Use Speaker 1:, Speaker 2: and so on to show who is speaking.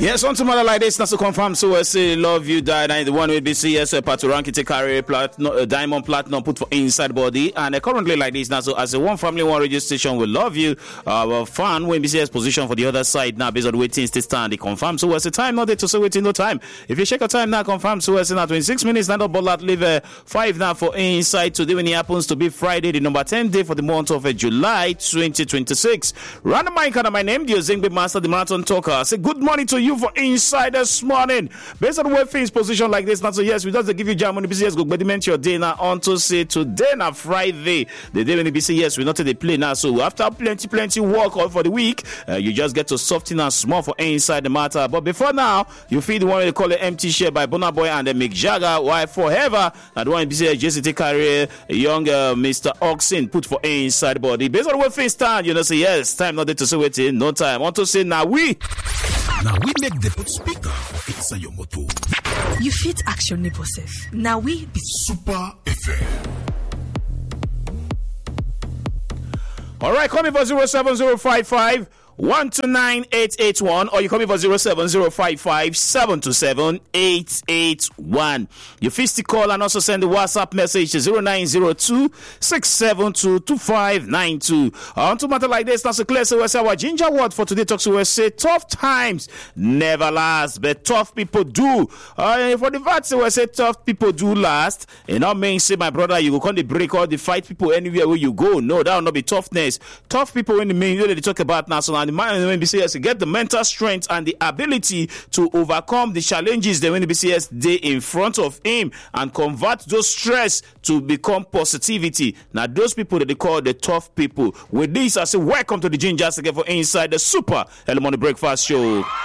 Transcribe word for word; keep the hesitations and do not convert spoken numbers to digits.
Speaker 1: Yes, on tomorrow like this, that's to confirm. So I say love you, die, and the one will be C S Paturanki take carry platinum, uh, diamond platinum put for inside body, and uh, currently like this now. So as a one family, one radio station, we love you. Our fan when B C S position for the other side now based on waiting to stand. They confirm. So what's the time? Not there to say waiting no time. If you check your time now, confirm. So it's now twenty-six minutes. Now double that leave uh, five now for inside today when it happens to be Friday, the number ten day for the month of uh, July twenty twenty-six. Random mic under my name, the Ozingbe Master, the Marathon Talker. I say good morning to you for inside this morning. Based on where things position like this, now so yes, we just give you jam on the B C S go bediment your day now on to say today now Friday, the day when the B C S we not the play now. So after plenty plenty work all for the week, uh, you just get to soften and small for inside the matter. But before now, you feel the one they call it empty share by Burna Boy and the Mick Jagger. Why forever? And the one B C S J C T carry young uh, Mister Oxen put for inside the body. Based on where things stand, you know say yes, time not there to say waiting, no time. Want to say now we.
Speaker 2: Now we make the put speaker for inside your motor.
Speaker 3: You fit action neighbor self. Now we be
Speaker 2: Super F M.
Speaker 1: All right, call me for zero seven zero five five one two nine eight eight one, or you call me for zero seven zero five five seven two seven eight eight one. You fist the call and also send the WhatsApp message to zero nine zero two six seven two two five nine two. On to matter like this, that's a clear. So we say our ginger word for today talks. We say tough times never last, but tough people do. Uh, for the fact, so we say tough people do last. And not mean say my brother, you go come the break all the fight people anywhere where you go. No, that will not be toughness. Tough people when the main you know, they talk about national. The man when B C S get the mental strength and the ability to overcome the challenges that when the B C S day in front of him and convert those stress to become positivity. Now those people that they call the tough people. With this, I say welcome to the Gingers again for inside the Super Early Morning Breakfast Show.